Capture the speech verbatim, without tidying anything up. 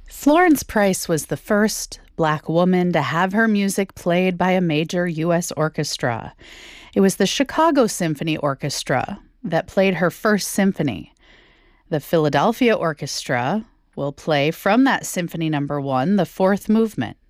Florence Price was the first Black woman to have her music played by a major U S orchestra. It was the Chicago Symphony Orchestra that played her first symphony. The Philadelphia Orchestra will play from that Symphony Number One, the fourth movement.